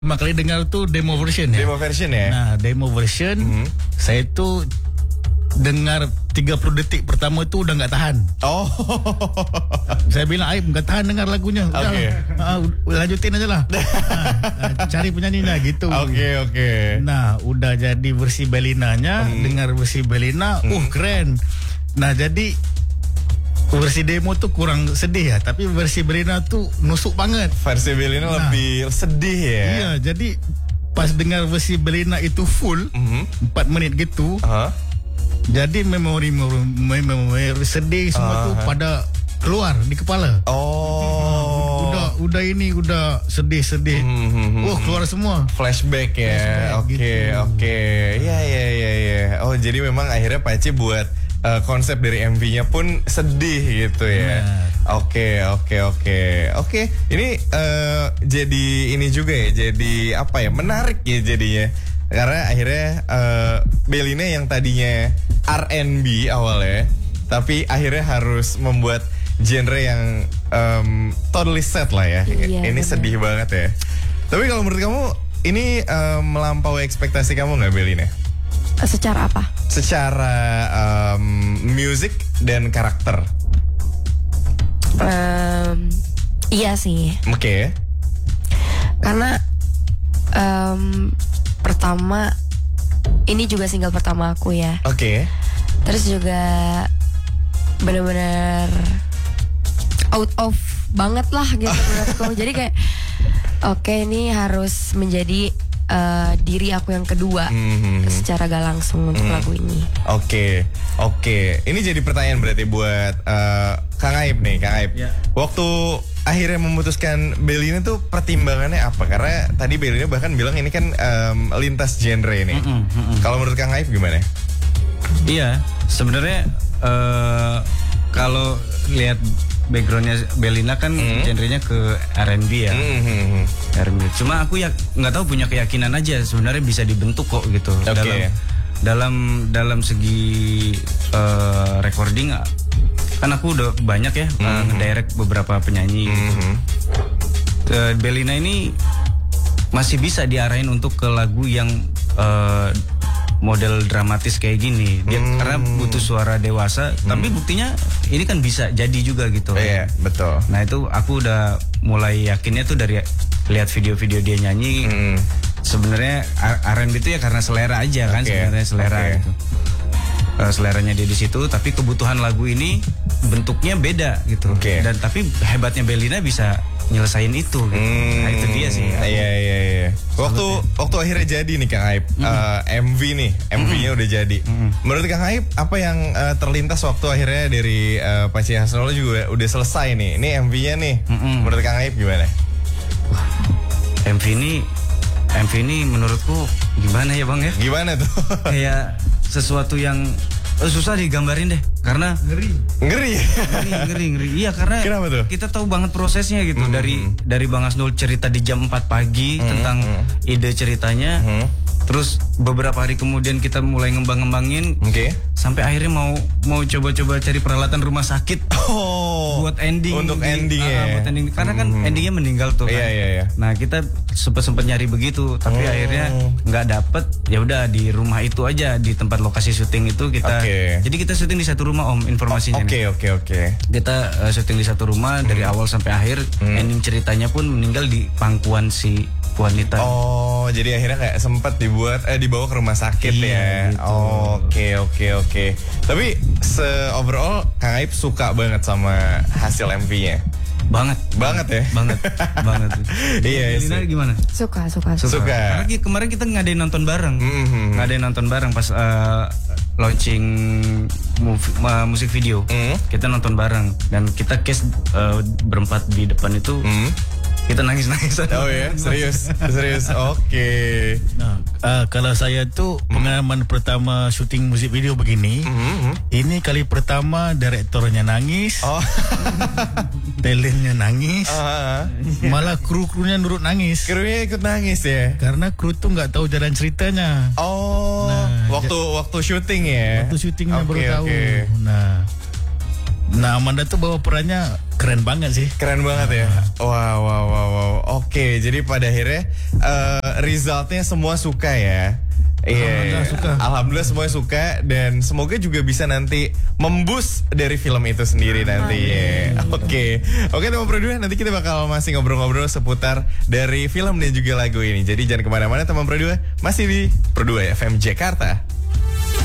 pertama kali dengar tuh demo version ya. Demo version ya. Nah, demo version saya tuh dengar 30 detik pertama tuh udah nggak tahan. Oh. Saya bilang, Aib nggak tahan dengar lagunya. Lanjutin aja lah. Cari penyanyinya gitu. Oke. Nah, udah jadi versi Belinanya, dengar versi Belina, keren. Nah, jadi versi demo tuh kurang sedih ya, tapi versi Belina tuh nusuk banget. Versi Belina lebih sedih ya. Iya, jadi pas dengar versi Belina itu full 4 menit gitu. Jadi memori sedih semua tuh pada keluar di kepala. Udah sedih. Keluar semua. Flashback ya. Oke. Ya. Oh, jadi memang akhirnya Paci buat konsep dari MV-nya pun sedih gitu ya. Oke. Ini jadi ini juga ya. Jadi apa ya? Menarik ya jadinya. Karena akhirnya Belina yang tadinya R&B awalnya, tapi akhirnya harus membuat genre yang totally sad lah ya. Iya, ini bener. sedih banget ya. Tapi kalau menurut kamu ini melampaui ekspektasi kamu nggak, Belina? Secara apa? Secara music dan karakter. Iya sih. Oke. Karena pertama ini juga single pertama aku ya. Oke. Terus juga benar-benar out of banget lah gitu menurutku. Jadi kayak oke, ini harus menjadi diri aku yang kedua secara gak langsung untuk lagu ini. Oke. Ini jadi pertanyaan berarti buat Kang Aib nih, Kang Aib. Ya. Waktu akhirnya memutuskan Belina tuh pertimbangannya apa? Karena tadi Belina bahkan bilang ini kan lintas genre ini. Kalau menurut Kang Aib gimana? Iya, sebenarnya kalau lihat backgroundnya Belina kan genrenya ke R&B ya. R&B. Cuma aku ya nggak tahu, punya keyakinan aja sebenarnya bisa dibentuk kok gitu. Dalam segi recording kan aku udah banyak ya ngedirect beberapa penyanyi gitu. Belina ini masih bisa diarahin untuk ke lagu yang model dramatis kayak gini. Dia karena butuh suara dewasa, tapi buktinya ini kan bisa jadi juga gitu. Iya, betul. Nah, itu aku udah mulai yakinnya tuh dari lihat video-video dia nyanyi. Sebenarnya R&B itu ya karena selera aja kan, sebenarnya selera gitu. Seleranya dia di situ, tapi kebutuhan lagu ini bentuknya beda gitu. Dan tapi hebatnya Belina bisa nyelesain itu gitu. Nah, itu dia sih. Iya. Waktu akhirnya jadi nih Kang Aib, MV nih, MV-nya udah jadi. Menurut Kang Aib, apa yang terlintas waktu akhirnya dari Paci Hasnolo juga udah selesai nih? Ini MV-nya nih. Menurut Kang Aib gimana? MV ini menurutku gimana ya Bang ya? Gimana tuh? Kayak sesuatu yang susah digambarin deh, karena ngeri. Iya, karena kenapa tuh? Kita tahu banget prosesnya gitu. Dari Bang Hasnul cerita di jam 4 pagi tentang ide ceritanya. Terus beberapa hari kemudian kita mulai ngembangin, sampai akhirnya mau coba-coba cari peralatan rumah sakit buat ending. Untuk ending ya. Buat ending. Karena kan endingnya meninggal tuh kan. Iya. Nah, kita sempet nyari begitu, tapi akhirnya nggak dapet. Ya udah di rumah itu aja, di tempat lokasi syuting itu kita. Jadi kita syuting di satu rumah Om, informasinya. Oke. Kita syuting di satu rumah dari awal sampai akhir. Ending ceritanya pun meninggal di pangkuan si wanita. Oh, jadi akhirnya kayak sempat dibawa ke rumah sakit ya. Gitu. Oke. Tapi overall Kang Aib suka banget sama hasil MV-nya. Banget ya. Banget. Iya. Lina gimana? Suka. Karena kemarin kita ngadain nonton bareng pas launching musik video. Kita nonton bareng dan kita cast berempat di depan itu. Kita nangis-nangisan. Oh ya, serius. Oke. Nah, kalau saya tuh pengalaman pertama syuting musik video begini, ini kali pertama direktornya nangis, talentnya nangis, malah kru-krunya nurut nangis. Krunya ikut nangis ya? Karena kru tuh nggak tahu jalan ceritanya. Waktu syuting ya? Waktu syutingnya baru tahu. Nah, Nah, Amanda tuh bawa perannya keren banget sih. Keren banget ya. Wow. Oke, jadi pada akhirnya resultnya semua suka ya. Alhamdulillah suka. Alhamdulillah semuanya suka dan semoga juga bisa nanti memboost dari film itu sendiri nanti. Oke, teman Pro2, nanti kita bakal masih ngobrol-ngobrol seputar dari film dan juga lagu ini. Jadi jangan kemana-mana teman Pro2, masih di Pro2 FM Jakarta.